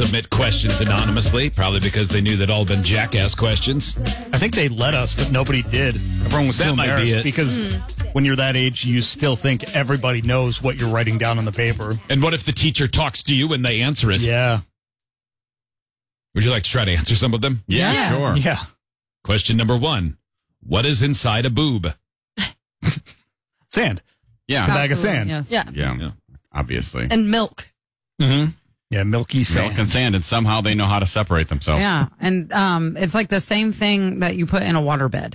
submit questions anonymously, probably because they knew they'd all been jackass questions. I think they let us, but nobody did. Everyone was still That might be embarrassed it. because when you're that age, you still think everybody knows what you're writing down on the paper. And what if the teacher talks to you when they answer it? Yeah. Would you like to try to answer some of them? Yeah, Yes. sure. Yeah. Question number 1. What is inside a boob? Sand. Yeah. A bag of sand. Yes. Yeah. Yeah. Obviously. And milk. Mm-hmm. Yeah, milky sand. Milk and sand, and somehow they know how to separate themselves. Yeah, and it's like the same thing that you put in a waterbed.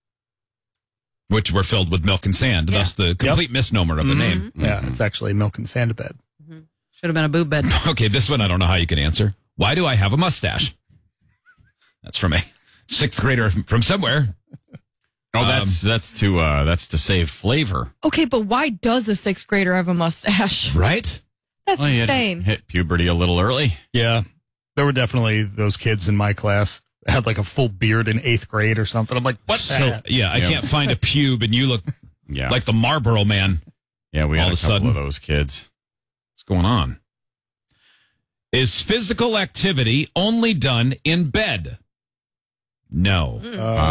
Which were filled with milk and sand. Thus the complete misnomer of the name. Yeah, it's actually milk and sand bed. Should have been a boob bed. Okay, this one I don't know how you can answer. Why do I have a mustache? That's from a 6th grader from somewhere. Oh, that's to save flavor. Okay, but why does a 6th grader have a mustache? Right? That's Well, you had insane. hit puberty a little early. Yeah. There were definitely those kids in my class that had like a full beard in 8th grade or something. I'm like, what the heck? Yeah, I can't find a pube, and you look Yeah. like the Marlboro Man. Yeah, we all had of a a couple sudden. of those kids. What's going on? Is physical activity only done in bed? No.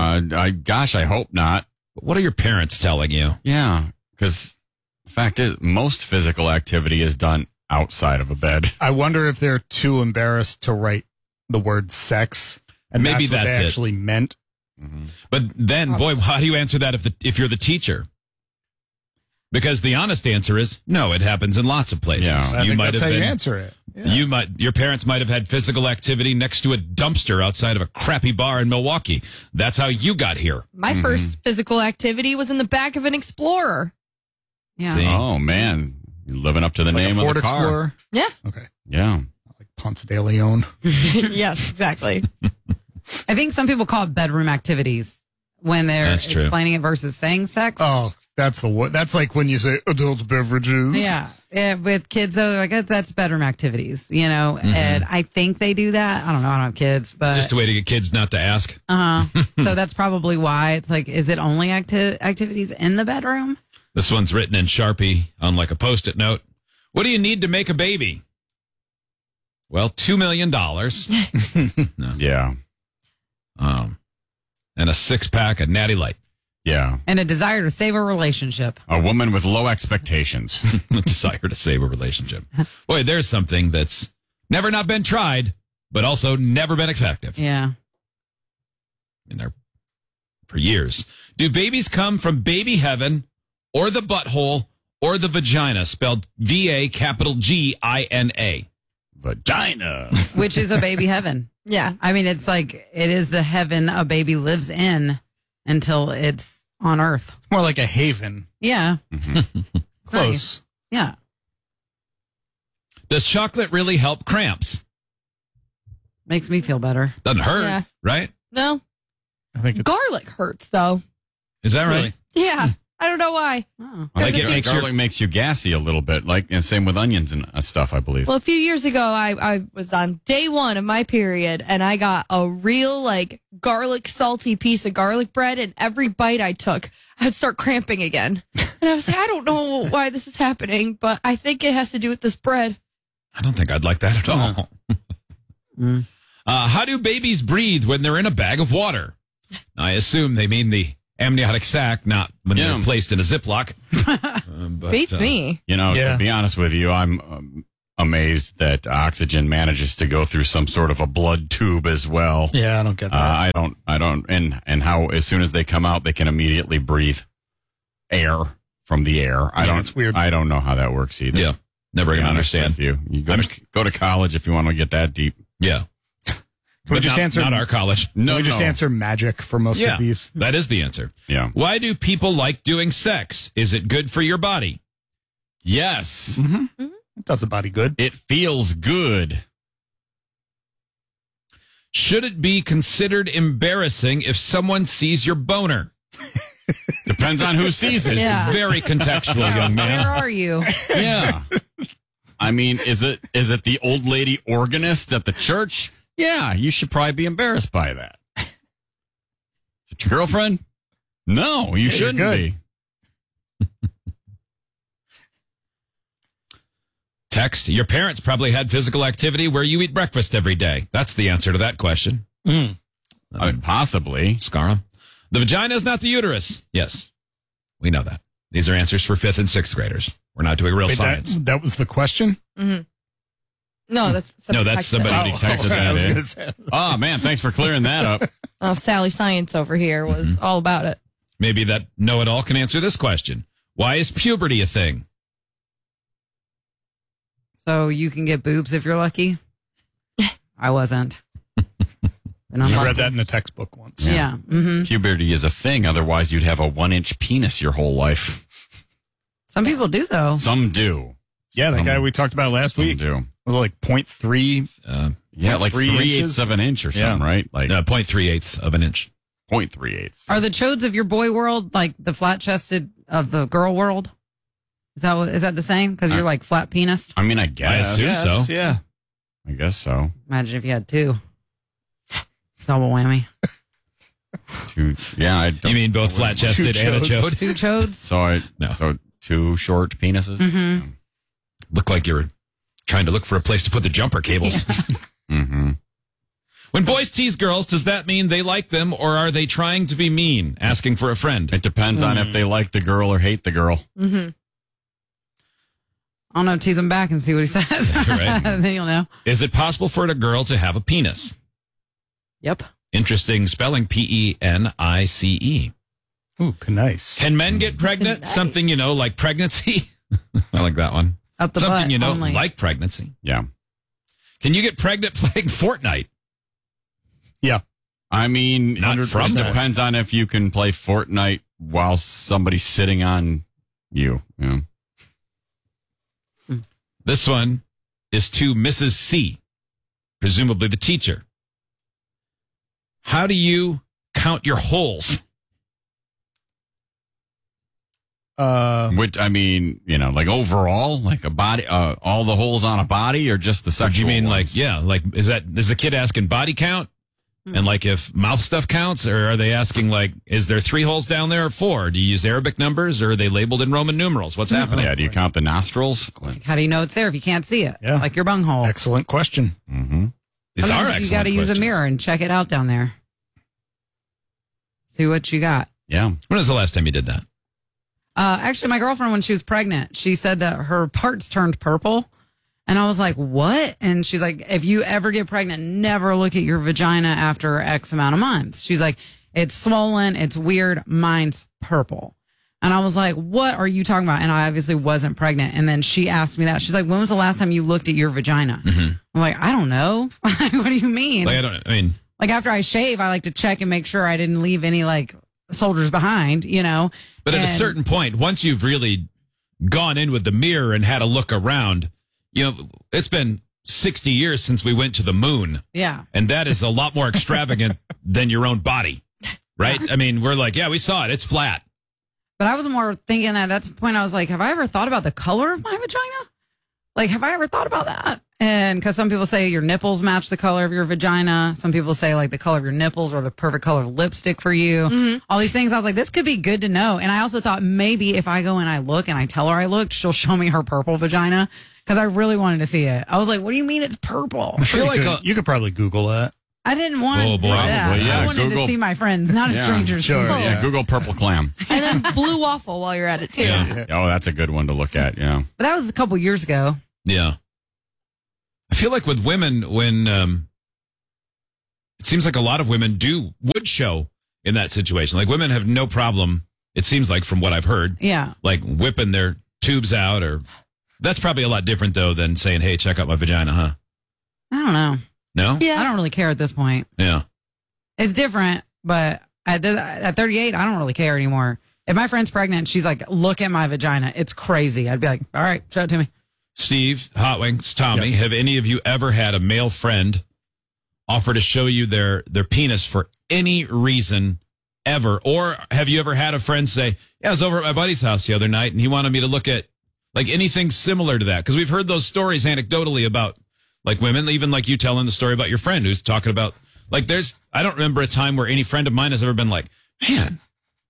I hope not. What are your parents telling you? Yeah, because the fact is, most physical activity is done outside of a bed. I wonder if they're too embarrassed to write the word sex. And Maybe that's what that's they it. actually meant. But then, boy, how do you answer that if you're the teacher? Because the honest answer is no. It happens in lots of places. Yeah. I think that's how you answer it. Yeah. Your parents might have had physical activity next to a dumpster outside of a crappy bar in Milwaukee. That's how you got here. My first physical activity was in the back of an Explorer. Yeah. See? Oh man, you're living up to the Like name a Ford of the car. Explorer. Yeah. Okay. Yeah. Like Ponce de Leon. Yes, exactly. I think some people call it bedroom activities when they're That's true. explaining it versus saying sex. Oh, that's the one. That's like when you say adult beverages. Yeah. With kids, though, I guess that's bedroom activities, you know, and I think they do that. I don't know. I don't have kids, but Just a way to get kids not to ask. so that's probably why it's like, is it only activities in the bedroom? This one's written in Sharpie on like a Post-it note. What do you need to make a baby? Well, $2 million. Yeah. And a 6-pack of Natty Light. Yeah. And a desire to save a relationship. A woman with low expectations. A desire to save a relationship. Boy, there's something that's never not been tried, but also never been effective. Yeah. In there for years. Do babies come from baby heaven or the butthole or the vagina, spelled VAGINA? Vagina. Which is a baby heaven. Yeah. I mean, it's like, it is the heaven a baby lives in until it's on earth. More like a haven. Yeah. Close. Yeah. Does chocolate really help cramps? Makes me feel better. Doesn't hurt, Yeah. right? No. I think it's Garlic hurts, though. Is that right? Yeah. I don't know why. Oh. I think There's it a makes Garlic your makes you gassy a little bit, like, and same with onions and stuff, I believe. Well, a few years ago, I was on day 1 of my period, and I got a real, like, garlic salty piece of garlic bread, and every bite I took, I'd start cramping again. And I was like, I don't know why this is happening, but I think it has to do with this bread. I don't think I'd like that at all. How do babies breathe when they're in a bag of water? I assume they mean the amniotic sac, not when Yeah. they're placed in a Ziploc. But, Beats me. You know, Yeah. to be honest with you, I'm amazed that oxygen manages to go through some sort of a blood tube as well. Yeah, I don't get that. I don't, and how as soon as they come out, they can immediately breathe air from the air. it's weird. I don't know how that works either. Yeah, never To be gonna honest understand. with you. You go to college if you want to get that deep. Yeah, Can we but just not, answer? not our college. Can we just no. answer magic for most Yeah, of these? that is the answer. Yeah. Why do people like doing sex? Is it good for your body? Yes. It does a body good. It feels good. Should it be considered embarrassing if someone sees your boner? Depends on who sees it. Yeah. Very contextual, young Where man. are you? Yeah. I mean, is it the old lady organist at the church? Yeah, you should probably be embarrassed by that. Is it your girlfriend? No, you shouldn't good. be. Text, your parents probably had physical activity where you eat breakfast every day. That's the answer to that question. Possibly. Scarra. The vagina is not the uterus. Yes, we know that. These are answers for 5th and 6th graders. We're not doing real science. That was the question? No, that's that's somebody texted I was that gonna in. say. Oh, man, thanks for clearing that up. Oh, Sally Science over here was all about it. Maybe that know-it-all can answer this question. Why is puberty a thing? So you can get boobs if you're lucky. I wasn't. And I read that in a textbook once. Yeah. Mm-hmm. Puberty is a thing. Otherwise, you'd have a 1-inch penis your whole life. Some people do, though. Some do. Yeah, that guy we talked about last Some week. do. Was it like 0.3? Yeah, like 3 3/8 inches? of an inch or something, right? Like 0.38 of an inch. 0.38. Are the chodes of your boy world like the flat chested of the girl world? Is that the same? Because you're like flat penis. I mean, I guess. assume so. Yeah. I guess so. Imagine if you had two. Double whammy. Yeah, I don't. You mean both flat-chested and a chodes. chode? Two chodes. So 2 short penises? Mm-hmm. Look like you're trying to look for a place to put the jumper cables. Mm-hmm. When boys tease girls, does that mean they like them or are they trying to be mean, asking for a friend? It depends on if they like the girl or hate the girl. Mm-hmm. I don't know. Tease him back and see what he says. Right. Then you'll know. Is it possible for a girl to have a penis? Yep. Interesting spelling, Penice. Ooh, nice. Can men get pregnant? Nice. Something, like pregnancy? I like that one. Up the Something, butt only. like pregnancy. Yeah. Can you get pregnant playing Fortnite? Yeah. I mean, Not it from depends on if you can play Fortnite while somebody's sitting on you. You know? This one is to Mrs. C, presumably the teacher. How do you count your holes? Which, I mean, like overall, like a body, all the holes on a body or just the Do sexual you mean ones? is the kid asking body count? And like if mouth stuff counts, or are they asking like, is there 3 holes down there or 4? Do you use Arabic numbers or are they labeled in Roman numerals? What's happening? Yeah, do you count the nostrils? How do you know it's there if you can't see it? Yeah. Like your bunghole. Excellent question. Mm-hmm. These are Sometimes excellent you got to use a questions. mirror and check it out down there. See what you got. Yeah. When was the last time you did that? Actually, my girlfriend, when she was pregnant, she said that her parts turned purple. And I was like, what? And she's like, if you ever get pregnant, never look at your vagina after X amount of months. She's like, it's swollen. It's weird. Mine's purple. And I was like, what are you talking about? And I obviously wasn't pregnant. And then she asked me that. She's like, when was the last time you looked at your vagina? Mm-hmm. I'm like, I don't know. What do you mean? Like, After I shave, I like to check and make sure I didn't leave any like soldiers behind, But at a And- certain point, once you've really gone in with the mirror and had a look around, it's been 60 years since we went to the moon. Yeah. And that is a lot more extravagant than your own body, right? I mean, we're like, yeah, we saw it. It's flat. But I was more thinking that that's the point. I was like, have I ever thought about the color of my vagina? Like, have I ever thought about that? And because some people say your nipples match the color of your vagina. Some people say like the color of your nipples or the perfect color of lipstick for you. All these things. I was like, this could be good to know. And I also thought maybe if I go and I look and I tell her I looked, she'll show me her purple vagina. Because I really wanted to see it. I was like, what do you mean it's purple? I feel like you could probably Google that. I didn't want Oh, to do boy. that. Probably, yeah. I wanted Google. to see my friends, not a Yeah, stranger's. sure, soul. Yeah, Google purple clam. And then blue waffle while you're at it too. Yeah. Oh, that's a good one to look at. Yeah. But that was a couple years ago. Yeah. I feel like with women, when it seems like a lot of women would show in that situation. Like women have no problem, it seems like from what I've heard, Yeah. like whipping their tubes out, or that's probably a lot different though than saying, hey, check out my vagina, huh? I don't know. No? Yeah. I don't really care at this point. Yeah. It's different, but at 38, I don't really care anymore. If my friend's pregnant, she's like, look at my vagina. It's crazy. I'd be like, all right, show it to me. Steve, Hot Wings, Tommy, Yes. have any of you ever had a male friend offer to show you their penis for any reason ever? Or have you ever had a friend say, yeah, I was over at my buddy's house the other night and he wanted me to look at like anything similar to that? Because we've heard those stories anecdotally about like women, even like you telling the story about your friend who's talking about like I don't remember a time where any friend of mine has ever been like, man,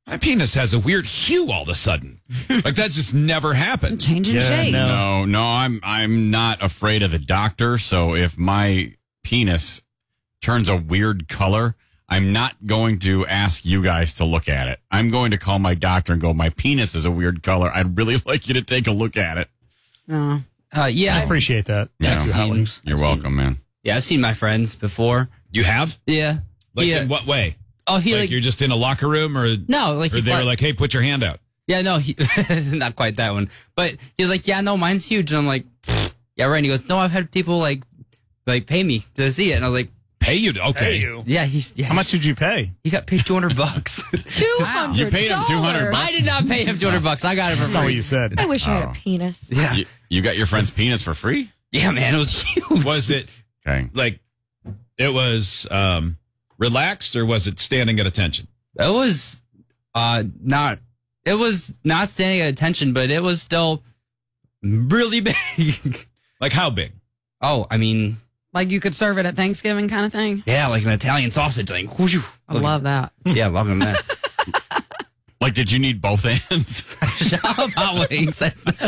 My penis has a weird hue all of a sudden. Like that just never happened. Changing shades. No, I'm not afraid of the doctor. So if my penis turns a weird color, I'm not going to ask you guys to look at it. I'm going to call my doctor and go, my penis is a weird color. I'd really like you to take a look at it. No. I appreciate that. Yeah, Thank you, you're welcome, man. Yeah, I've seen my friends before. You have? Yeah. Like yeah. in what way? Oh, he Like you're just in a locker room, or no, like or he they were fought- like, "Hey, put your hand out." Yeah, no, not quite that one. But he was like, yeah, no, mine's huge. And I'm like, yeah, right. And he goes, no, I've had people like pay me to see it. And I was like, Pay you? Okay. yeah, How much did you pay? He got paid $200. $200. You paid him $200. I did not pay him $200. I got it for That's not what free. you said. I wish I had a penis. Yeah. You got your friend's penis for free? Yeah, man, it was huge. Was it Okay. like it was relaxed, or was it standing at attention? It was not. It was not standing at attention, but it was still really big. Like how big? Oh, I mean, Like you could serve it at Thanksgiving kind of thing. yeah, like an Italian sausage. Like, whoosh, I love that. yeah, loving that. Like, did you need both hands? About wings.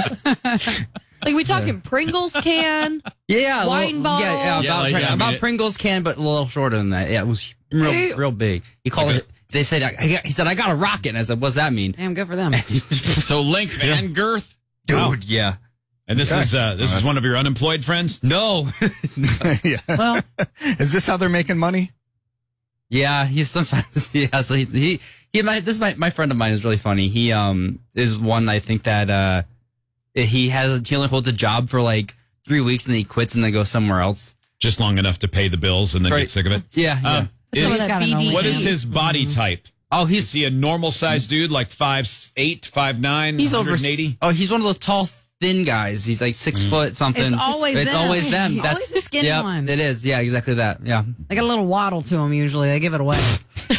Like we talking Pringles can? Yeah, Wine bottle. Yeah, Yeah, about, like, I mean, about it- Pringles can, but a little shorter than that. Yeah, it was real big. He called it. They said, he said, I got a rocket. And I said, what's that mean? Damn, good for them. So length and girth? Dude, yeah. And this is one of your unemployed friends? No. Yeah. Well, Is this how they're making money? Yeah, he's sometimes, yeah, so he my friend of mine is really funny. He, is one, I think that, he only holds a job for like 3 weeks and then he quits and then goes somewhere else. Just long enough to pay the bills and then Right. get sick of it? Yeah, yeah. Is- Some of that gotta know BD. what is his body type? Oh, Is he a normal sized dude, like 5'8", 5'9", he's over 180? Oh, he's one of those tall, thin guys. He's like 6 foot something. It's always It's them. always them. Always That's the skinny yep, one. It is. Yeah, exactly that. Yeah. they got a little waddle to them usually. They give it away.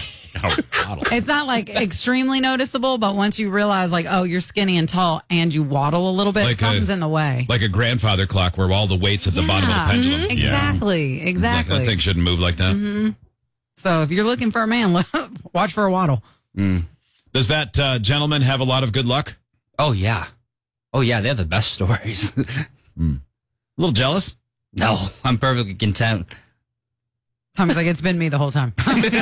It's not like extremely noticeable, but once you realize like, oh, you're skinny and tall and you waddle a little bit, Like something's in the way. Like a grandfather clock where all the weight's at the bottom of the pendulum. Mhm. Exactly. Exactly. Like, that thing shouldn't move like that. So if you're looking for a man, watch for a waddle. Does that gentleman have a lot of good luck? Oh yeah. Oh yeah. They have the best stories. A little jealous? No, I'm perfectly content. Tommy's like, it's been me the whole time. Because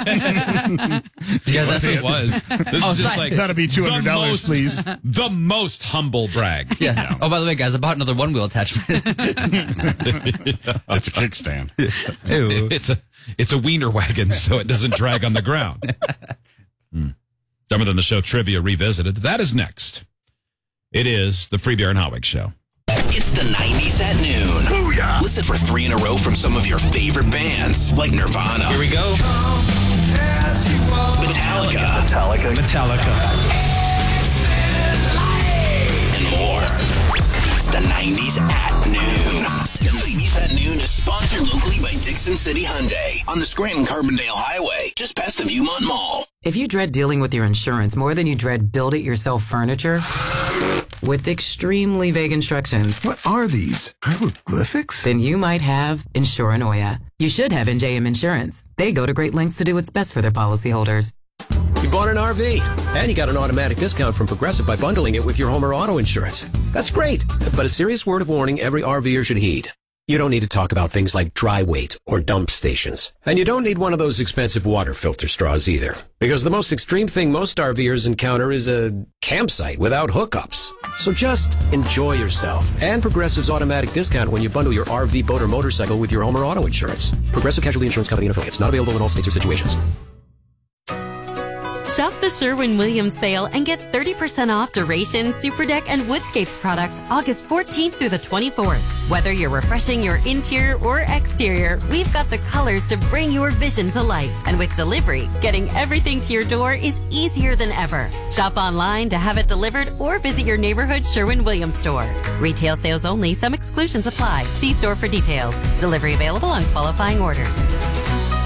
that's It was. This is just like That'll be the $200, most- please. The most humble brag. yeah. Oh, by the way, guys, I bought another one wheel attachment. It's a kickstand. It's a wiener wagon, so it doesn't drag on the ground. Dumber Than the Show Trivia Revisited. That is next. It is the Free Beer and Hotwig Show. It's the 90s at noon. Booyah! Listen for 3 in a row from some of your favorite bands, like Nirvana. Here we go. Metallica. And more. It's the 90s at noon. The 90s at noon is sponsored locally by Dixon City Hyundai on the Scranton-Carbondale Highway, just past the Viewmont Mall. If you dread dealing with your insurance more than you dread build-it-yourself furniture, with extremely vague instructions, What are these? Hieroglyphics? then you might have Insuranoia. You should have NJM Insurance. They go to great lengths to do what's best for their policyholders. You bought an RV, and you got an automatic discount from Progressive by bundling it with your home or auto insurance. That's great, but a serious word of warning every RVer should heed. You don't need to talk about things like dry weight or dump stations. And you don't need one of those expensive water filter straws either. Because the most extreme thing most RVers encounter is a campsite without hookups. So just enjoy yourself. And Progressive's automatic discount when you bundle your RV, boat, or motorcycle with your home or auto insurance. Progressive Casualty Insurance Company and affiliates. Not available in all states or situations. Shop the Sherwin-Williams sale and get 30% off Duration, Superdeck, and Woodscapes products August 14th through the 24th. Whether you're refreshing your interior or exterior, we've got the colors to bring your vision to life. And with delivery, getting everything to your door is easier than ever. Shop online to have it delivered or visit your neighborhood Sherwin-Williams store. Retail sales only. Some exclusions apply. See store for details. Delivery available on qualifying orders.